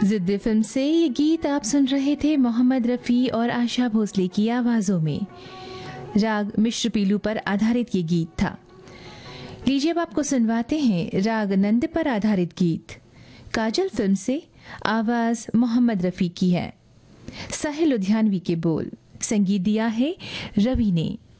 जिद्दी फिल्म से ये गीत आप सुन रहे थे मोहम्मद रफ़ी और आशा भोसले की आवाज़ों में। राग मिश्र पीलू पर आधारित ये गीत था। लीजिए अब आपको सुनवाते हैं राग नंद पर आधारित गीत। काजल फिल्म से आवाज़ मोहम्मद रफ़ी की है। साहिल लुधियानवी के बोल, संगीत दिया है रवि ने।